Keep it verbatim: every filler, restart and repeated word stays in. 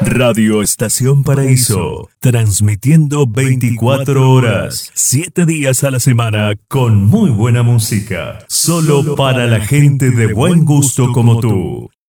Radio Estación Paraíso, transmitiendo veinticuatro horas, siete días a la semana con muy buena música, solo para la gente de buen gusto como tú.